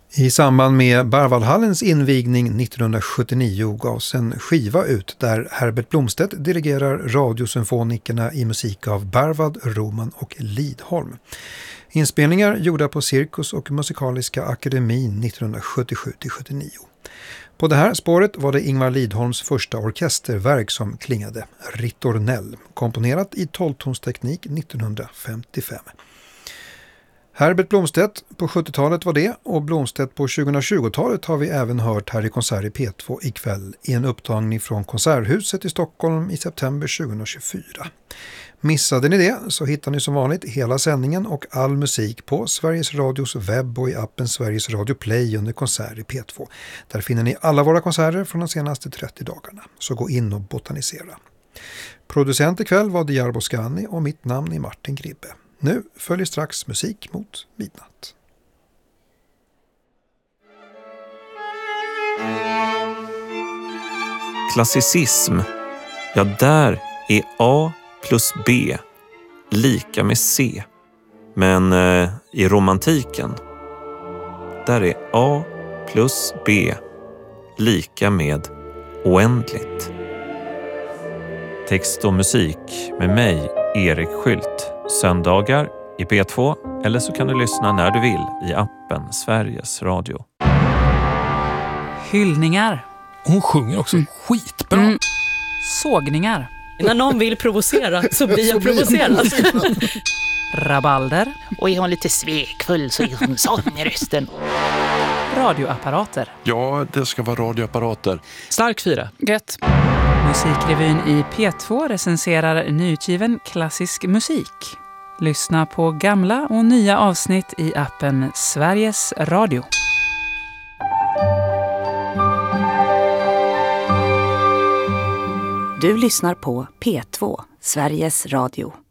I samband med Berwaldhallens invigning 1979 gavs en skiva ut där Herbert Blomstedt dirigerar radiosymfonikerna i musik av Berwald, Roman och Lidholm. Inspelningar gjorda på Cirkus och Musikaliska akademin 1977-79. På det här spåret var det Ingvar Lidholms första orkesterverk som klingade, Ritornell, komponerat i 12-tonsteknik 1955. Herbert Blomstedt på 70-talet var det, och Blomstedt på 2020-talet har vi även hört här i Konsert i P2 ikväll i en upptagning från Konserthuset i Stockholm i september 2024. Missade ni det så hittar ni som vanligt hela sändningen och all musik på Sveriges Radios webb och i appen Sveriges Radio Play under Konsert i P2. Där finner ni alla våra konserter från de senaste 30 dagarna, så gå in och botanisera. Producent ikväll var Diar Boskani och mitt namn är Martin Gribbe. Nu följer strax musik mot midnatt. Klassicism, ja där är A plus B lika med C. Men i romantiken, där är A plus B lika med oändligt. Text och musik med mig, Erik Skylt. Söndagar i P2, eller så kan du lyssna när du vill i appen Sveriges Radio. Hyllningar. Hon sjunger också skitbra. Sågningar. När någon vill provocera så blir jag provocerad. Rabalder. Och är hon lite svekfull så är hon sån i rösten. Radioapparater. Ja, det ska vara radioapparater. Stark fyra. Gött. Musikrevyn i P2 recenserar nyutgiven klassisk musik. Lyssna på gamla och nya avsnitt i appen Sveriges Radio. Du lyssnar på P2, Sveriges Radio.